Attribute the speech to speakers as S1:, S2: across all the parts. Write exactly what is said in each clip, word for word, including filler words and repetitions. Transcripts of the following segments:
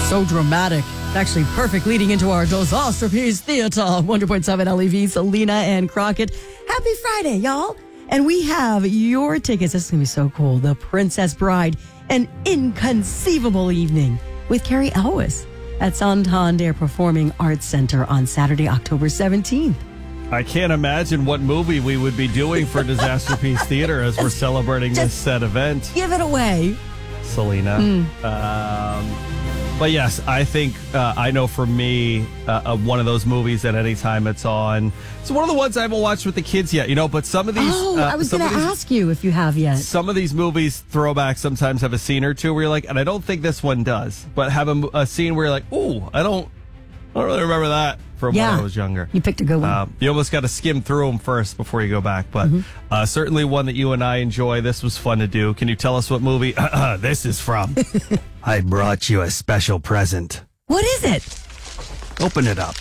S1: So dramatic. It's actually perfect leading into our Disasterpiece Theater. one hundred point seven L E V, Selena and Crockett. Happy Friday, y'all. And we have your tickets. This is going to be so cool. The Princess Bride, an inconceivable evening with Carrie Elwes at Santander Performing Arts Center on Saturday, October seventeenth.
S2: I can't imagine what movie we would be doing for Disasterpiece Theater as we're celebrating this said event.
S1: Give it away.
S2: Selena. Mm. Um, but yes, I think, uh, I know for me, uh, uh, one of those movies that anytime it's on, it's one of the ones I haven't watched with the kids yet, you know, but some of these...
S1: Oh,
S2: uh,
S1: I was going to ask you if you have yet.
S2: Some of these movies, throwbacks, sometimes have a scene or two where you're like, and I don't think this one does, but have a, a scene where you're like, ooh, I don't, I don't really remember that from
S1: yeah,
S2: when I was younger.
S1: You picked a good one.
S2: Uh, you almost got to skim through them first before you go back, but mm-hmm. uh, certainly one that you and I enjoy. This was fun to do. Can you tell us what movie this is from? I brought you a special present.
S1: What is it?
S2: Open it up.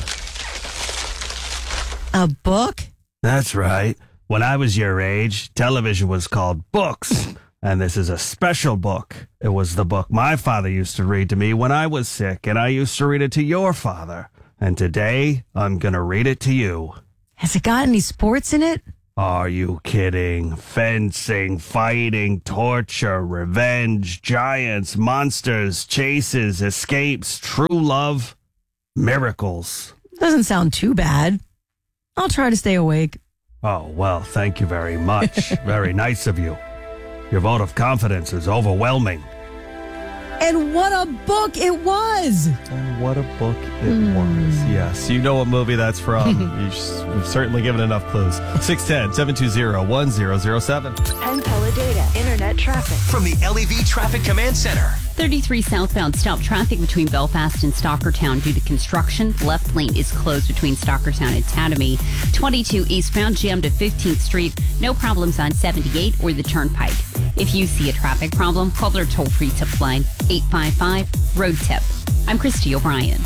S1: A book?
S2: That's right. When I was your age, television was called books. And this is a special book. It was the book my father used to read to me when I was sick, and I used to read it to your father. And today, I'm going to read it to you.
S1: Has it got any sports in it?
S2: Are you kidding? Fencing, fighting, torture, revenge, giants, monsters, chases, escapes, true love, miracles.
S1: Doesn't sound too bad. I'll try to stay awake.
S2: Oh, well, thank you very much. Very nice of you. Your vote of confidence is overwhelming.
S1: And what a book it was!
S2: And what a book it mm. was. Yes, you know what movie that's from. You've certainly given enough clues. six one zero, seven two zero, one zero zero seven.
S3: Penn Teller Data, Internet traffic.
S4: From the L E V Traffic Command Center.
S5: thirty-three southbound stop traffic between Belfast and Stockertown due to construction. Left lane is closed between Stockertown and Tatamy. twenty-two eastbound jammed to fifteenth Street. No problems on seventy-eight or the Turnpike. If you see a traffic problem, call their toll-free tip line, eight five five, road tip. I'm Christy O'Brien.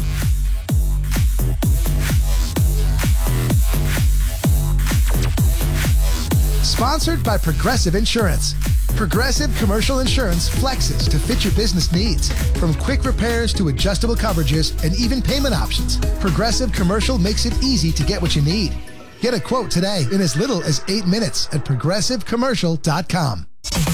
S6: Sponsored by Progressive Insurance. Progressive Commercial Insurance flexes to fit your business needs. From quick repairs to adjustable coverages and even payment options, Progressive Commercial makes it easy to get what you need. Get a quote today in as little as eight minutes at progressive commercial dot com.